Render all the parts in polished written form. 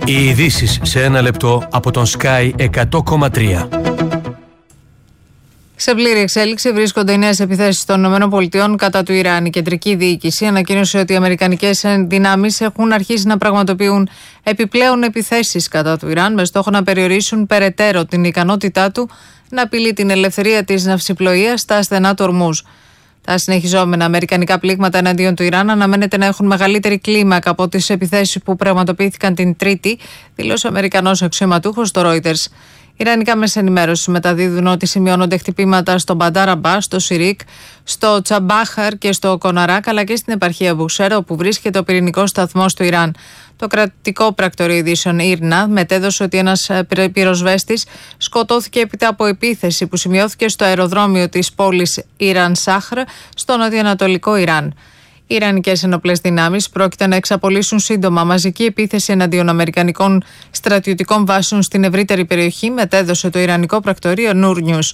Οι ειδήσεις σε ένα λεπτό από τον Sky 100,3. Σε πλήρη εξέλιξη βρίσκονται οι νέες επιθέσεις των ΗΠΑ κατά του Ιράν. Η κεντρική διοίκηση ανακοίνωσε ότι οι αμερικανικές δυνάμεις έχουν αρχίσει να πραγματοποιούν επιπλέον επιθέσεις κατά του Ιράν με στόχο να περιορίσουν περαιτέρω την ικανότητά του να απειλεί την ελευθερία της ναυσιπλοείας στα στενά του Ορμούζ. Τα συνεχιζόμενα αμερικανικά πλήγματα εναντίον του Ιράν αναμένεται να έχουν μεγαλύτερη κλίμακα από τις επιθέσεις που πραγματοποιήθηκαν την Τρίτη, δήλωσε ο Αμερικανός αξιωματούχος στο Reuters. Ιρανικά μέσα ενημέρωση μεταδίδουν ότι σημειώνονται χτυπήματα στο Μπαντάρ Αμπάς, στο Σιρίκ, στο Τσαμπάχαρ και στο Κοναράκ, αλλά και στην επαρχία Μπουσέρ, όπου βρίσκεται ο πυρηνικός σταθμός του Ιράν. Το κρατικό πρακτορείο ειδήσεων Ήρνα μετέδωσε ότι ένας πυροσβέστης σκοτώθηκε έπειτα από επίθεση που σημειώθηκε στο αεροδρόμιο της πόλης Ιραν Σάχρ, στο νοτιοανατολικό Ιράν. Οι Ιρανικές ενόπλες δυνάμεις πρόκειται να εξαπολύσουν σύντομα μαζική επίθεση εναντίον αμερικανικών στρατιωτικών βάσεων στην ευρύτερη περιοχή, μετέδωσε το Ιρανικό πρακτορείο Noor News.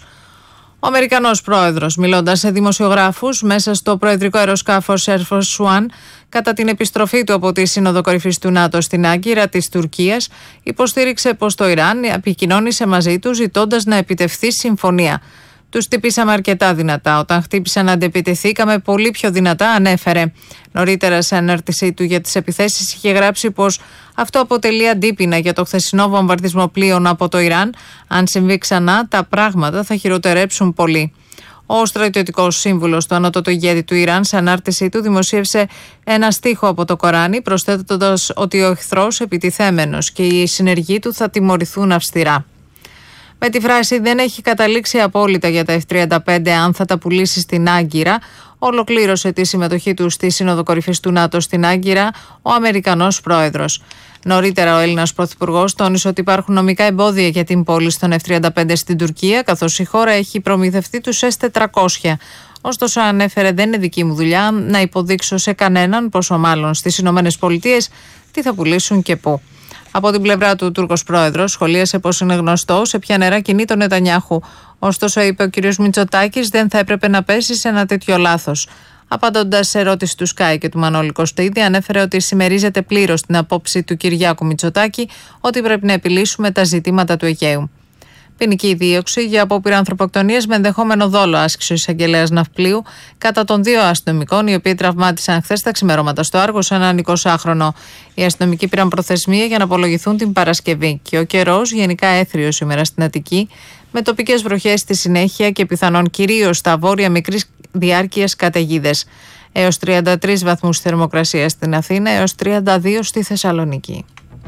Ο Αμερικανός πρόεδρος, μιλώντας σε δημοσιογράφους μέσα στο προεδρικό αεροσκάφος Air Force One, κατά την επιστροφή του από τη Σύνοδο Κορυφής του ΝΑΤΟ στην Άγκυρα της Τουρκίας, υποστήριξε πως το Ιράν επικοινώνησε μαζί του ζητώντας να επιτευχθεί συμφωνία. Τους χτυπήσαμε αρκετά δυνατά. Όταν χτύπησαν, αντεπιτεθήκαμε πολύ πιο δυνατά, ανέφερε. Νωρίτερα, σε ανάρτησή του για τις επιθέσεις, είχε γράψει πως αυτό αποτελεί αντίπεινα για το χθεσινό βομβαρδισμό πλοίων από το Ιράν. Αν συμβεί ξανά, τα πράγματα θα χειροτερέψουν πολύ. Ο στρατιωτικός σύμβουλος του ανώτατου ηγέτη του Ιράν, σε ανάρτησή του, δημοσίευσε ένα στίχο από το Κοράνι, προσθέτοντας ότι ο εχθρός επιτιθέμενος και οι συνεργοί του θα τιμωρηθούν αυστηρά. Με τη φράση «Δεν έχει καταλήξει απόλυτα για τα F-35 αν θα τα πουλήσει στην Άγκυρα», ολοκλήρωσε τη συμμετοχή του στη Σύνοδο Κορυφής του ΝΑΤΟ στην Άγκυρα ο Αμερικανός πρόεδρος. Νωρίτερα, ο Έλληνας πρωθυπουργός τόνισε ότι υπάρχουν νομικά εμπόδια για την πώληση των F-35 στην Τουρκία, καθώς η χώρα έχει προμηθευτεί τους S-400. Ωστόσο, ανέφερε, δεν είναι δική μου δουλειά να υποδείξω σε κανέναν, πόσο μάλλον στις Ηνωμένες Πολιτείες, τι θα πουλήσουν και πού. Από την πλευρά του, ο Τούρκος πρόεδρος σχολίασε πως είναι γνωστό σε ποια νερά κινεί τον Νετανιάχου. Ωστόσο, είπε ο κ. Μητσοτάκης, δεν θα έπρεπε να πέσει σε ένα τέτοιο λάθος. Απαντώντας σε ερώτηση του Sky και του Μανώλη Κωστίδη, ανέφερε ότι συμμερίζεται πλήρως την απόψη του Κυριάκου Μητσοτάκη ότι πρέπει να επιλύσουμε τα ζητήματα του Αιγαίου. Ποινική δίωξη για απόπειρα ανθρωποκτονίας με ενδεχόμενο δόλο άσκησε ο εισαγγελέας Ναυπλίου κατά των 2 αστυνομικών, οι οποίοι τραυμάτισαν χθες τα ξημερώματα στο Άργος έναν 20χρονο. Οι αστυνομικοί πήραν προθεσμία για να απολογηθούν την Παρασκευή και ο καιρός γενικά έθριος σήμερα στην Αττική, με τοπικές βροχές στη συνέχεια και πιθανόν κυρίως στα βόρεια μικρής διάρκειας καταιγίδες. Έως 33 βαθμούς θερμοκρασία στην Αθήνα, έως 32 στη Θεσσαλονίκη.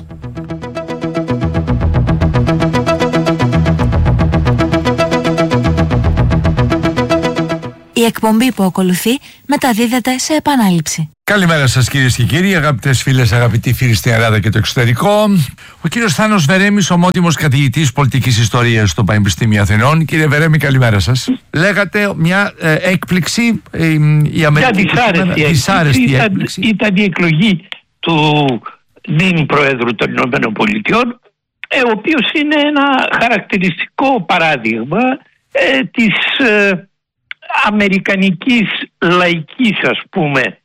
Η εκπομπή που ακολουθεί μεταδίδεται σε επανάληψη. Καλημέρα σας κυρίες και κύριοι, αγαπητές φίλες, αγαπητοί φίλοι στην Ελλάδα και το εξωτερικό. Ο κύριος Θάνος Βερέμης, ομότιμος καθηγητής πολιτικής ιστορίας στο Πανεπιστήμιο Αθηνών. Κύριε Βερέμη, καλημέρα σας. Λέγατε μια έκπληξη, η Αμερική. Δυσάρεστη έκπληξη. Ήταν η εκλογή του νυν Προέδρου των Ηνωμένων Πολιτειών, ο οποίος είναι ένα χαρακτηριστικό παράδειγμα της αμερικανικής λαϊκής, ας πούμε,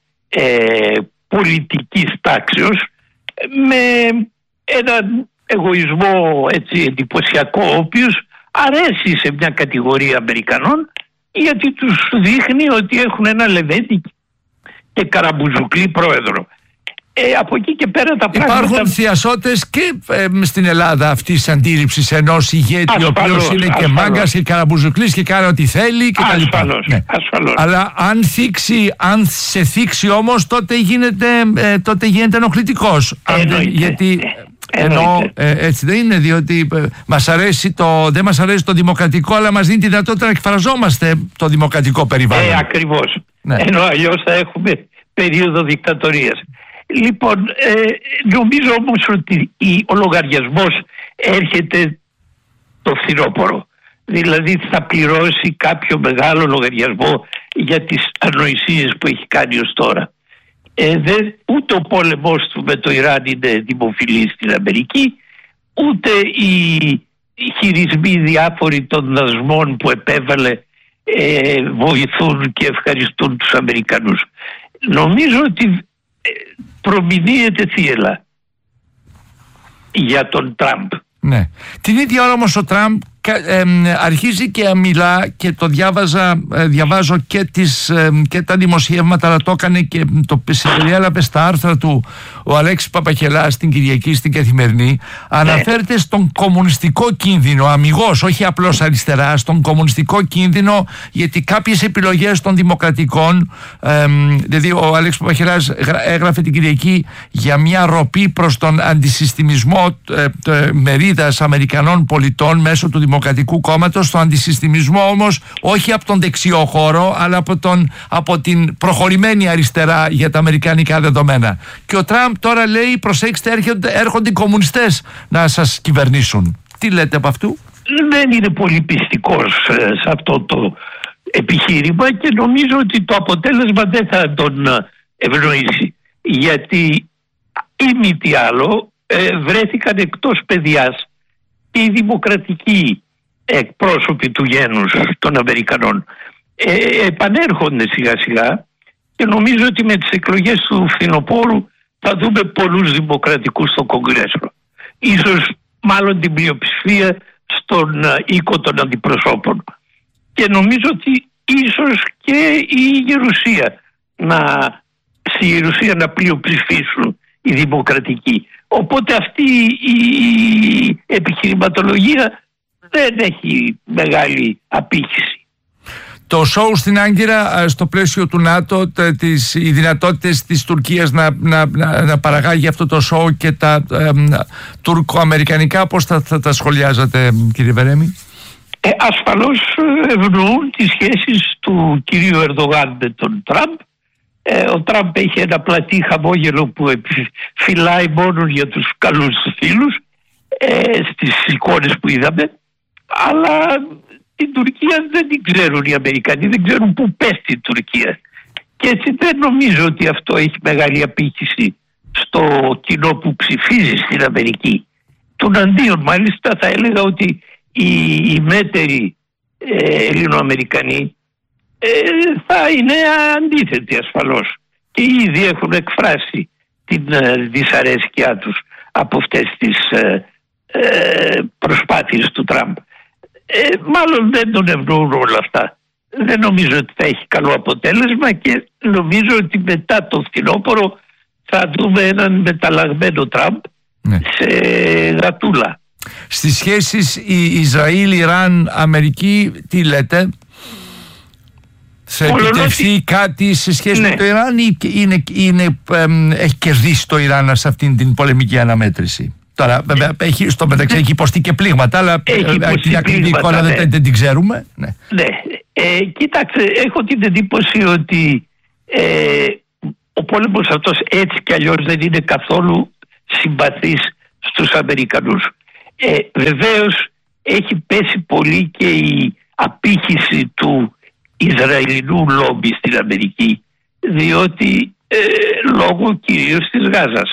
πολιτικής τάξεως, με έναν εγωισμό έτσι εντυπωσιακό, ο οποίος αρέσει σε μια κατηγορία Αμερικανών, γιατί τους δείχνει ότι έχουν ένα λεβέντη και καραμπουζουκλή πρόεδρο. Από εκεί και πέρα τα πράγματα... Υπάρχουν θειασότες και στην Ελλάδα αυτής της αντίληψης ενός ηγέτη, ο οποίος είναι και μάγκας και καραμπουζουκλής και κάνει ό,τι θέλει και τα λοιπά. Ασφαλώς. Αλλά αν σε θίξει όμως, τότε γίνεται ενοχλητικός. Γιατί έτσι δεν είναι, διότι δεν μας αρέσει το δημοκρατικό, αλλά μας δίνει τη δυνατότητα να εκφραζόμαστε το δημοκρατικό περιβάλλον. Ακριβώς. Ναι. Ενώ αλλιώς θα έχουμε περίοδο δικτατορίας. Λοιπόν, νομίζω όμως ότι ο λογαριασμός έρχεται το φθινόπωρο. Δηλαδή θα πληρώσει κάποιο μεγάλο λογαριασμό για τις ανοησίες που έχει κάνει ως τώρα. Ούτε ο πόλεμος του με το Ιράν είναι δημοφιλής στην Αμερική, ούτε οι χειρισμοί διάφοροι των δασμών που επέβαλε βοηθούν και ευχαριστούν τους Αμερικανούς. Νομίζω ότι προμηνύεται θύελα. για τον Τραμπ. Ναι. Την ίδια ώρα όμως ο Τραμπ αρχίζει και μιλά, και το διαβάζω και τα δημοσιεύματα, αλλά το έκανε και το συμπεριέλαβε στα άρθρα του ο Αλέξης Παπαχελάς την Κυριακή στην Καθημερινή. Αναφέρεται στον κομμουνιστικό κίνδυνο, αμιγώς, όχι απλώς αριστερά, στον κομμουνιστικό κίνδυνο, γιατί κάποιες επιλογές των δημοκρατικών, δηλαδή ο Αλέξης Παπαχελάς έγραφε την Κυριακή για μια ροπή προς τον αντισυστημισμό μερίδας Αμερικανών πολιτών μέσω του Δημοκρατικού Κόμματος, στο αντισυστημισμό όμως όχι από τον δεξιό χώρο, αλλά από την προχωρημένη αριστερά για τα αμερικανικά δεδομένα. Και ο Τραμπ τώρα λέει: προσέξτε, έρχονται οι κομμουνιστές να σας κυβερνήσουν. Τι λέτε από αυτού? Δεν είναι πολύ πιστικός σε αυτό το επιχείρημα και νομίζω ότι το αποτέλεσμα δεν θα τον ευνοήσει, γιατί ή μη τι άλλο βρέθηκαν εκτός παιδιάς οι δημοκρατικοί εκπρόσωποι του γένους των Αμερικανών. Επανέρχονται σιγά σιγά και νομίζω ότι με τις εκλογές του φθινοπόρου θα δούμε πολλούς δημοκρατικούς στο Κογκρέσο. Ίσως μάλλον την πλειοψηφία στον οίκο των αντιπροσώπων. Και νομίζω ότι ίσως και η Γερουσία στη Γερουσία να πλειοψηφίσουν οι δημοκρατικοί. Οπότε αυτή η επιχειρηματολογία δεν έχει μεγάλη απήχηση. Το σοου στην Άγκυρα, στο πλαίσιο του ΝΑΤΟ, οι δυνατότητες της Τουρκίας να παραγάγει αυτό το σοου και τα τουρκοαμερικανικά, πώς θα τα σχολιάζατε, κύριε Βερέμη? Ασφαλώς ευνοούν τις σχέσεις του κυρίου Ερντογάν με τον Τραμπ. Ο Τραμπ έχει ένα πλατή χαμόγελο που φυλάει μόνο για τους καλούς φίλους στις εικόνες που είδαμε, αλλά την Τουρκία δεν την ξέρουν οι Αμερικανοί, δεν ξέρουν πού πέφτει η Τουρκία, και έτσι δεν νομίζω ότι αυτό έχει μεγάλη απήχηση στο κοινό που ψηφίζει στην Αμερική. Τουναντίον μάλιστα θα έλεγα ότι οι μέτεροι Ελληνοαμερικανοί θα είναι αντίθετοι ασφαλώς, και ήδη έχουν εκφράσει την δυσαρέσκειά τους από αυτές τις προσπάθειες του Τραμπ. Μάλλον δεν τον ευνοούν όλα αυτά. Δεν νομίζω ότι θα έχει καλό αποτέλεσμα και νομίζω ότι μετά το φθινόπωρο θα δούμε έναν μεταλλαγμένο Τραμπ σε γατούλα. Στις σχέσεις Ισραήλ-Ιράν-Αμερική τι λέτε? Θα επιτευχθεί κάτι σε σχέση με το Ιράν ή έχει κερδίσει το Ιράν σε αυτήν την πολεμική αναμέτρηση? Τώρα βέβαια στο μεταξύ έχει υποστεί και πλήγματα, αλλά την ακριβή εικόνα δεν την ξέρουμε. Ναι. Κοίταξε, έχω την εντύπωση ότι ο πόλεμος αυτός έτσι κι αλλιώς δεν είναι καθόλου συμπαθής στους Αμερικανούς. Βεβαίως έχει πέσει πολύ και η απήχηση του Ισραηλινού λόμπι στην Αμερική, διότι λόγω κυρίως της Γάζας.